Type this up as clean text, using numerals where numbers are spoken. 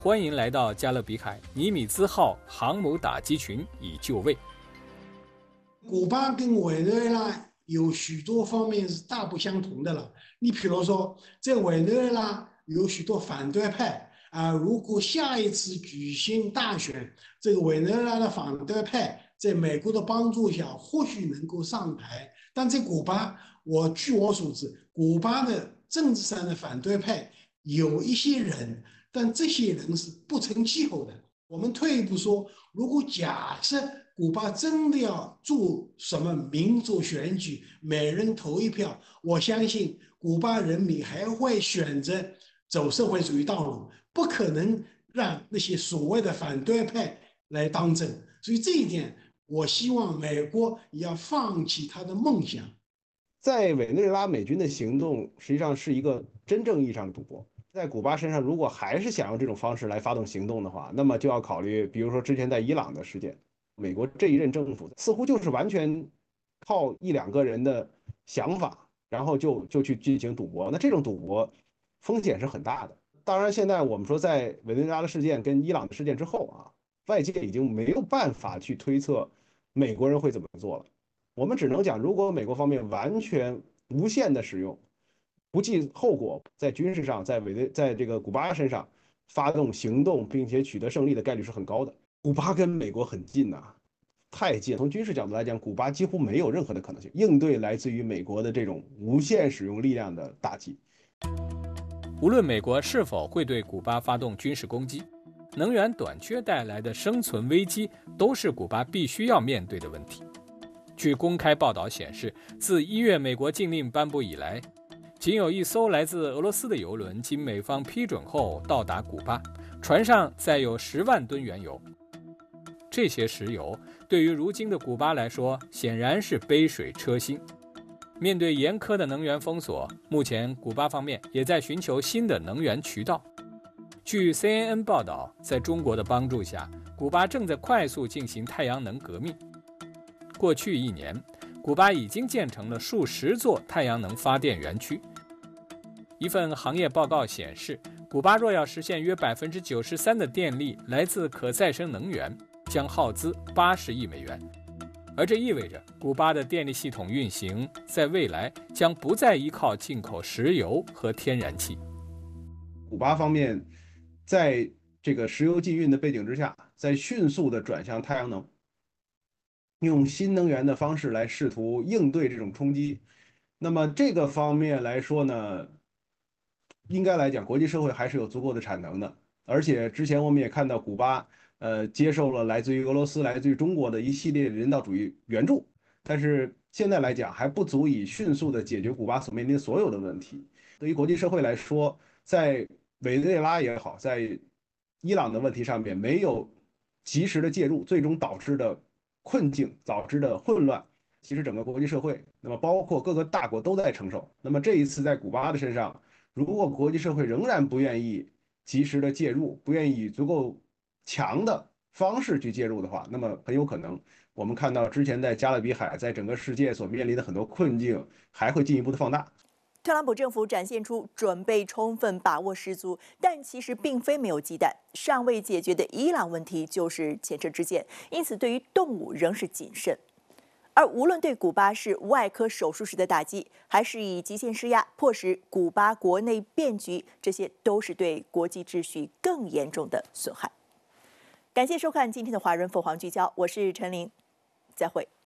欢迎来到加勒比海，尼米兹号航母打击群已就位。 古巴跟委内瑞拉有许多方面是大不相同的了。你比如说，在委内瑞拉有许多反对派如果下一次举行大选，这个委内瑞拉的反对派在美国的帮助下或许能够上台，但在古巴，据我所知，古巴的政治上的反对派有一些人，但这些人是不成气候的。我们退一步说，如果假设古巴真的要做什么民主选举，每人投一票，我相信古巴人民还会选择走社会主义道路，不可能让那些所谓的反对派来当政。所以这一点，我希望美国也要放弃他的梦想。 在委内瑞拉美军的行动实际上是一个真正意义上的赌博。在古巴身上，如果还是想用这种方式来发动行动的话，那么就要考虑，比如说之前在伊朗的事件，美国这一任政府似乎就是完全靠一两个人的想法，然后就去进行赌博。那这种赌博风险是很大的。当然，现在我们说在委内瑞拉的事件跟伊朗的事件之后外界已经没有办法去推测美国人会怎么做了。我们只能讲，如果美国方面完全无限的使用，不计后果，在军事上，在这个古巴身上发动行动，并且取得胜利的概率是很高的。古巴跟美国很近太近。从军事角度来讲，古巴几乎没有任何的可能性应对来自于美国的这种无限使用力量的打击。 无论美国是否会对古巴发动军事攻击，能源短缺带来的生存危机都是古巴必须要面对的问题。据公开报道显示，自1月美国禁令颁布以来，仅有一艘来自俄罗斯的油轮经美方批准后到达古巴，船上载有10万吨原油。这些石油对于如今的古巴来说，显然是杯水车薪。面对严苛的能源封锁，目前古巴方面也在寻求新的能源渠道。据 CNN 报道，在中国的帮助下，古巴正在快速进行太阳能革命。过去1年，古巴已经建成了数十座太阳能发电园区。一份行业报告显示，古巴若要实现约93%的电力来自可再生能源，将耗资80亿美元。而这意味着，古巴的电力系统运行在未来将不再依靠进口石油和天然气。 古巴方面在这个石油禁运的背景之下，在迅速的转向太阳能，用新能源的方式来试图应对这种冲击。那么这个方面来说呢，应该来讲，国际社会还是有足够的产能的。而且之前我们也看到，古巴接受了来自于俄罗斯、来自于中国的一系列人道主义援助，但是现在来讲还不足以迅速的解决古巴所面临的所有的问题。对于国际社会来说，在委内瑞拉也好，在伊朗的问题上面没有及时的介入，最终导致的困境、导致的混乱，其实整个国际社会，那么包括各个大国都在承受。那么这一次在古巴的身上，如果国际社会仍然不愿意及时的介入，不愿意以足够强的方式去介入的话，那么很有可能我们看到之前在加勒比海，在整个世界所面临的很多困境还会进一步的放大。 特朗普政府展现出准备充分、把握十足，但其实并非没有鸡蛋。尚未解决的伊朗问题就是前车之鉴，因此对于动武仍是谨慎。而无论对古巴是外科手术时的打击，还是以极限施压迫使古巴国内变局，这些都是对国际秩序更严重的损害。感谢收看今天的华人凤凰聚焦，我是陈琳，再会。